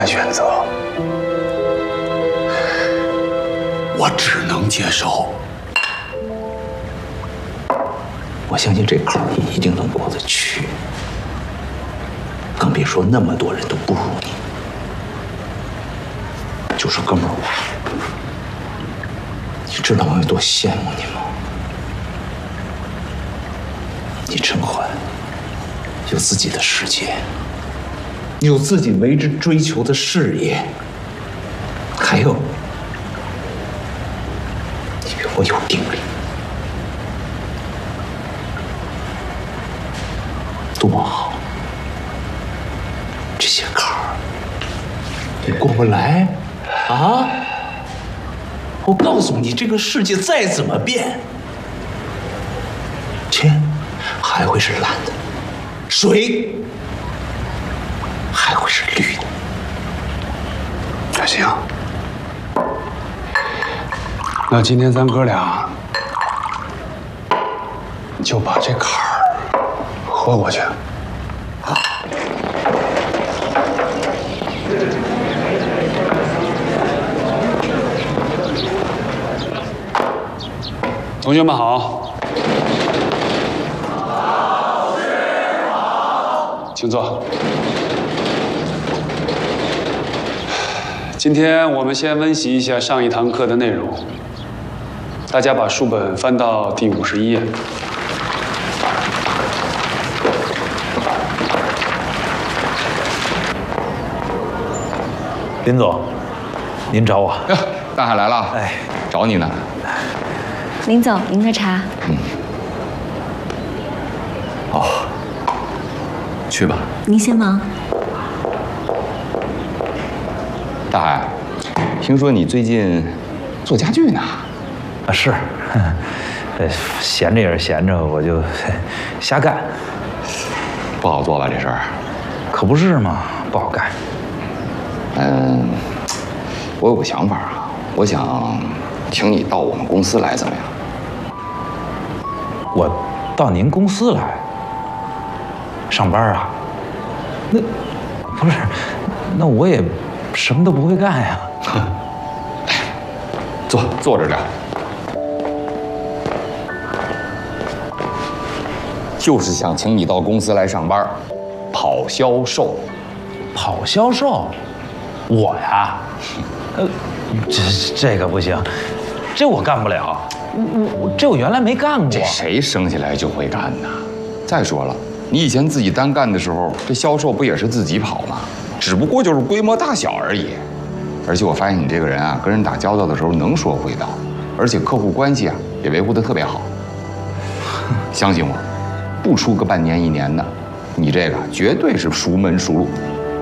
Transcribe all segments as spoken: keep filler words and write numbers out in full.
选择，我只能接受。我相信这坎儿你一定能过得去，更别说那么多人都不如你。就是哥们儿我，你知道我有多羡慕你吗？你陈欢有自己的世界。 你有自己为之追求的事业，还有，你比我有定力，多好！这些坎儿你过不来啊！我告诉你，这个世界再怎么变，天还会是蓝的，水。 还会是绿的。那行，那今天咱哥俩就把这坎儿喝过去。啊！同学们好。老师好。请坐。 今天我们先温习一下上一堂课的内容。大家把书本翻到第五十一页。 林总，您找我？ 哟，大海来了。哎，找你呢。 林总，您的茶。 嗯。哦，去吧。 您先忙。 大海，听说你最近做家具呢？ 啊，是，呃，闲着也是闲着，我就瞎干。 不好做吧这事儿？ 可不是嘛，不好干。 嗯，我有个想法啊，我想请你到我们公司来，怎么样？ 我到您公司来上班啊？那不是，那我也。 什么都不会干呀！ 来，坐坐着聊。就是想请你到公司来上班，跑销售。 跑销售？我呀？呃，这这个不行，这我干不了。我我这我原来没干过。 这谁生下来就会干呢？再说了，你以前自己单干的时候，这销售不也是自己跑吗？ 只不过就是规模大小而已，而且我发现你这个人啊，跟人打交道的时候能说会道，而且客户关系啊也维护得特别好。相信我，不出个半年一年的，你这个绝对是熟门熟路。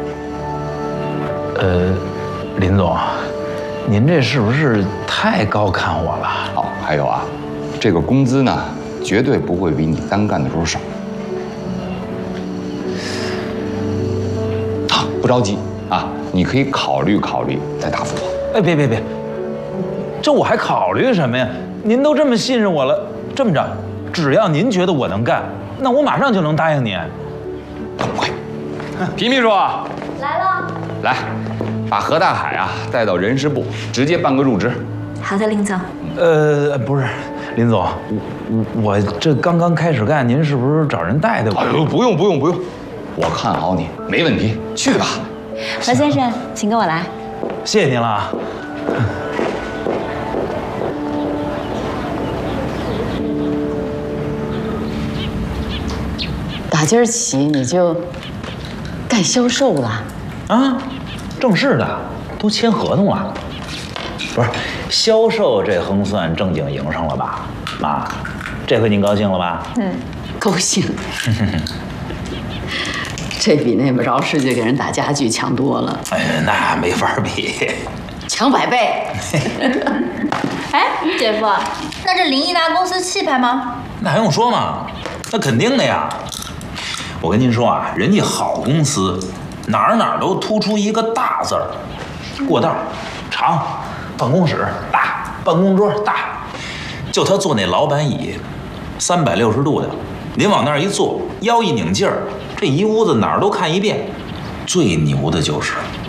呃，林总，您这是不是太高看我了？ 好，还有啊，这个工资呢，绝对不会比你单干的时候少。 不着急啊，你可以考虑考虑再答复我。 哎，别别别，这我还考虑什么呀？您都这么信任我了，这么着，只要您觉得我能干，那我马上就能答应您。 快，皮秘书来了。 来，把何大海啊带到人事部，直接办个入职。 好的，林总。 呃，不是，林总，我我这刚刚开始干，您是不是找人带的？ 哎呦，不用不用不用。 我看好你，没问题，去吧。 何先生，请跟我来。 谢谢您了啊。 打今儿起你就干销售了？ 啊，正式的，都签合同了。不是，销售这横算正经营上了吧？妈，这回您高兴了吧？ 嗯，高兴。这比那么着市去给人打家具强多了。 哎呀，那没法比， 强百倍。 哎，姐夫，那这林毅达公司气派吗？ 那还用说吗？那肯定的呀。我跟您说啊，人家好公司，哪儿哪儿都突出一个大字儿，过道长，办公室大，办公桌大，就他坐那老板椅，三百六十度的，您往那儿一坐，腰一拧劲儿。这一屋子哪儿都看一遍，最牛的就是